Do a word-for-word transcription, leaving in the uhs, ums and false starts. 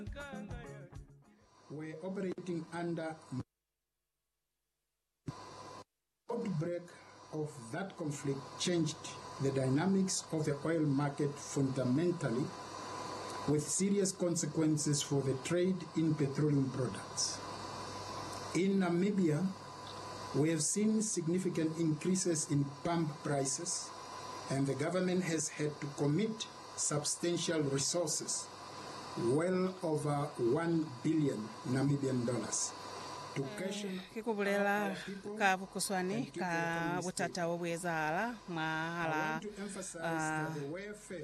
were operating under outbreak of that conflict changed the dynamics of the oil market fundamentally, with serious consequences for the trade in petroleum products. In Namibia, we have seen significant increases in pump prices, and the government has had to commit substantial resources, well over one billion Namibian dollars, to cushion kikubulela ka bukuswani ka butata obwezala mwahala I want to emphasize that the welfare